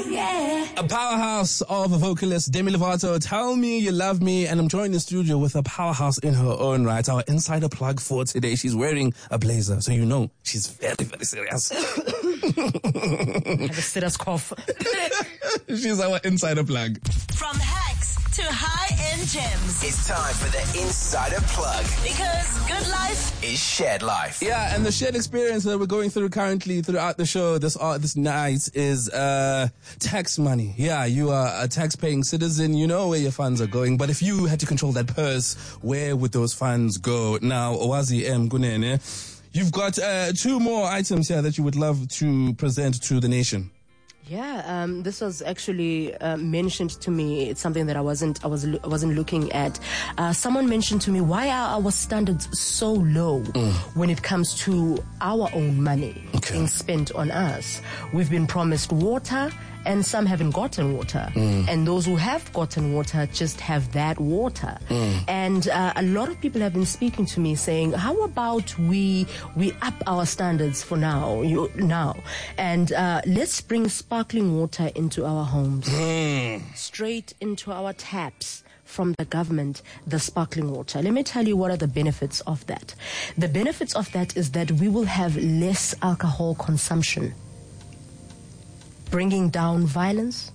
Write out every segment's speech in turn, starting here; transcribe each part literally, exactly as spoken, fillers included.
yeah. A powerhouse of a vocalist, Demi Lovato. Tell me you love me. And I'm joined in the studio with a powerhouse in her own right. Our insider plug for today. She's wearing a blazer, so you know she's very, very serious. I have a serious cough. She's our insider plug. From hacks to high-end gems, It's time for the Insider Plug. because good life Is shared life. Yeah, and the shared experience that we're going through currently throughout the show this uh, this night is uh, tax money. Yeah, you are a tax-paying citizen. You know where your funds are going. But if you had to control that purse, where would those funds go? Now, Owazi M. Gunene, you've got uh, two more items here that you would love to present to the nation. Yeah, um, this was actually uh, mentioned to me. It's something that I wasn't, I was, I wasn't looking at. Uh, someone mentioned to me, why are our standards so low mm. when it comes to our own money Okay. being spent on us? We've been promised water, and some haven't gotten water. Mm. And those who have gotten water just have that water. Mm. And uh, a lot of people have been speaking to me saying, how about we we up our standards for now, you, now, and uh, let's bring sparkling water into our homes, mm. straight into our taps from the government, the sparkling water. Let me tell you what are the benefits of that. The benefits of that is that we will have less alcohol consumption, bringing down violence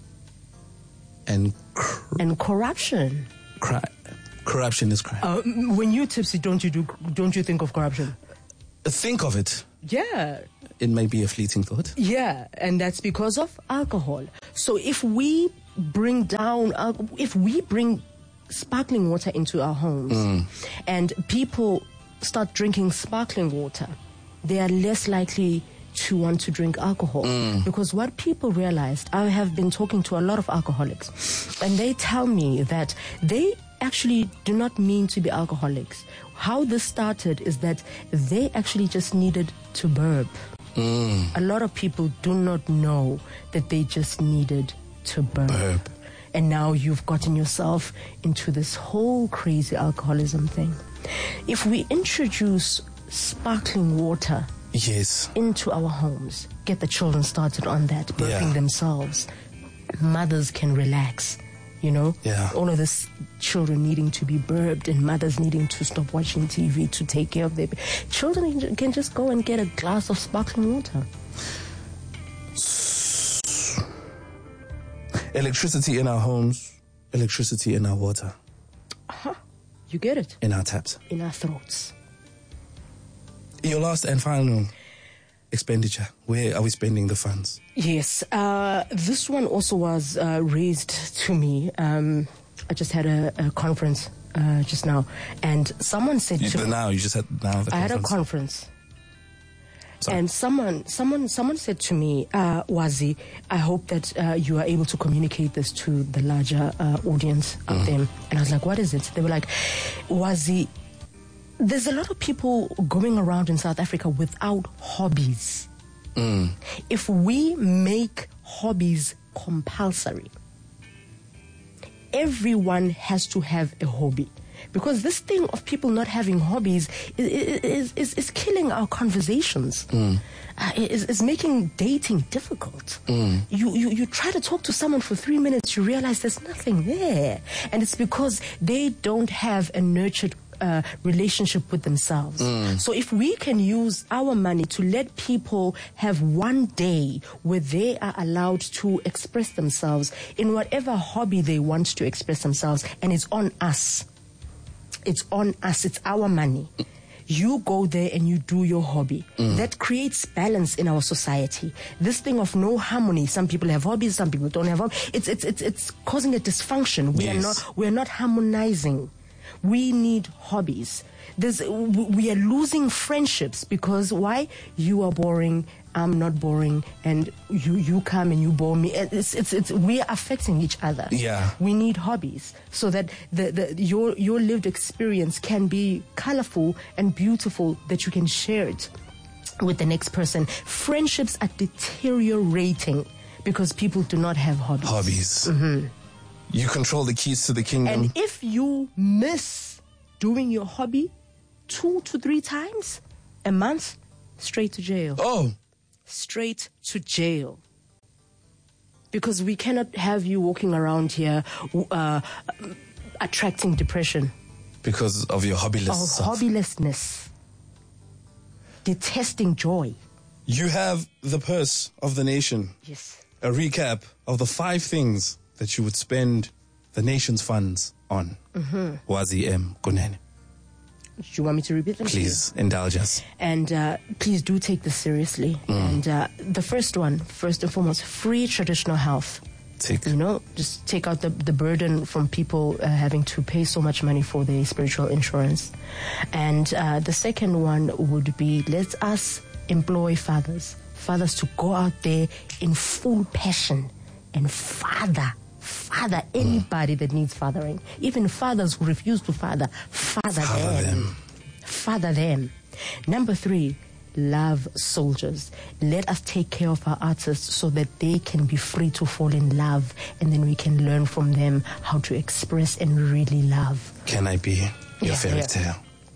And cr- and corruption. cri- corruption is crime. Uh, when you tipsy, don't you do? Don't you think of corruption? Think of it. Yeah, It may be a fleeting thought. yeah, and that's because of alcohol. So if we bring down, al- if we bring sparkling water into our homes, Mm. and people start drinking sparkling water, they are less likely to want to drink alcohol. Mm. Because what people realized, I have been talking to a lot of alcoholics, and they tell me that they actually do not mean to be alcoholics. How this started is that they actually just needed to burp. Mm. A lot of people do not know that they just needed to burp. Burp. And now you've gotten yourself into this whole crazy alcoholism thing. If we introduce sparkling water Yes. into our homes, get the children started on that, burping Yeah. themselves, mothers can relax, you know? Yeah. All of this children needing to be burped and mothers needing to stop watching T V to take care of their children can just go and get a glass of sparkling water. Electricity in our homes, electricity in our water, You get it? in our taps. In our throats. Your last and final expenditure. Where are we spending the funds? Yes, uh, this one also was uh, raised to me. Um, I just had a, a conference uh, just now, and someone said You, to me, now you just had now the I had a conference. conference, Sorry. and someone, someone, someone said to me, uh, Wazi, I hope that uh, you are able to communicate this to the larger uh, audience out there. And I was like, what is it? They were like, Wazi, there's a lot of people going around in South Africa without hobbies. Mm. If we make hobbies compulsory, everyone has to have a hobby. Because this thing of people not having hobbies is, is, is, is killing our conversations. Mm. Uh, is, is making dating difficult. Mm. You, you, you try to talk to someone for three minutes, you realize there's nothing there. And it's because they don't have a nurtured Uh, relationship with themselves. Mm. So if we can use our money to let people have one day where they are allowed to express themselves in whatever hobby they want to express themselves, and it's on us. It's on us. It's our money. You go there and you do your hobby. Mm. That creates balance in our society. This thing of no harmony. Some people have hobbies, some people don't have hobbies. It's it's it's it's causing a dysfunction. We Yes. are not we are not harmonizing. We need hobbies. There's, we are losing friendships because why? You are boring, I'm not boring, and you, you come and you bore me. It's, it's, it's, we are affecting each other. Yeah. We need hobbies so that the, the, your, your lived experience can be colorful and beautiful, that you can share it with the next person. Friendships are deteriorating because people do not have hobbies. Hobbies. Mm-hmm. You control the keys to the kingdom. And if you miss doing your hobby two to three times a month, straight to jail. Oh. Straight to jail. Because we cannot have you walking around here uh, attracting depression. Because of your hobbyless Or self. hobbylessness. Detesting joy. You have the purse of the nation. Yes. A recap of the five things that you would spend the nation's funds on. Mm-hmm. Wazi M. Kunene. Do you want me to repeat them? Please indulge us. And uh, please do take this seriously. Mm. And uh, the first one, first and foremost, free traditional health. Take. You know, just take out the, the burden from people uh, having to pay so much money for their spiritual insurance. And uh, the second one would be, let us employ fathers. Fathers to go out there in full passion and father, father anybody mm. that needs fathering. Even fathers who refuse to father, father, father them. them. Father them. Number three, love soldiers. Let us take care of our artists so that they can be free to fall in love, and then we can learn from them how to express and really love. Can I be your Yeah, fairy yeah. tale?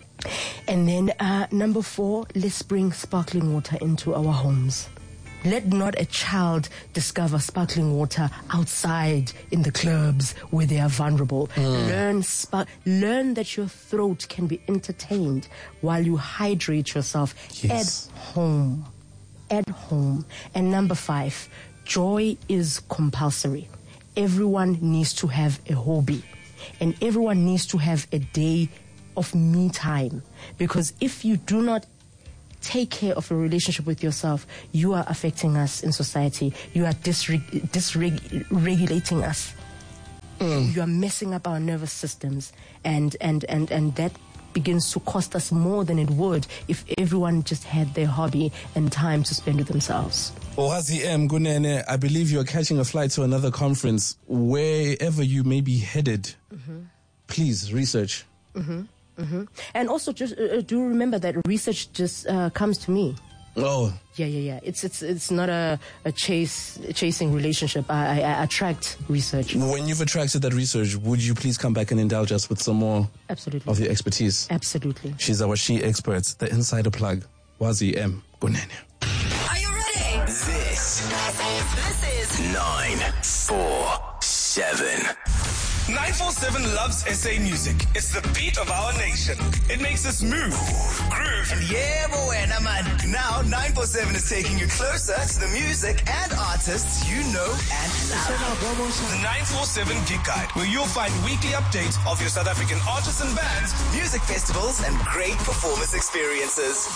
And then uh, number four, let's bring sparkling water into our homes. Let not a child discover sparkling water outside in the clubs where they are vulnerable. Mm. Learn spa- learn that your throat can be entertained while you hydrate yourself Yes. at home. At home. And number five, joy is compulsory. Everyone needs to have a hobby. And everyone needs to have a day of me time. Because if you do not take care of a relationship with yourself, you are affecting us in society. You are dysreg- dysregulating us. Mm. You are messing up our nervous systems. And, and, and, and that begins to cost us more than it would if everyone just had their hobby and time to spend with themselves. Ohazi M. Kunene, I believe you're catching a flight to another conference. Wherever you may be headed, mm-hmm. please research. Mm-hmm. Mm-hmm. And also, just uh, do remember that research just uh, comes to me. Oh, yeah, yeah, yeah. It's it's it's not a, a chase a chasing relationship. I, I, I attract research. When you've attracted that research, would you please come back and indulge us with some more Absolutely of your expertise? Absolutely. She's our she expert, the insider plug, Wazi M. Kunene. Are you ready? This This is nine four seven. nine four seven loves S A music. It's the beat of our nation. It makes us move, groove, And yeah, boy, man. Now nine four seven is taking you closer to the music and artists you know and love. the nine four seven Gig Guide, where you'll find weekly updates of your South African artists and bands, Music festivals and great performance experiences.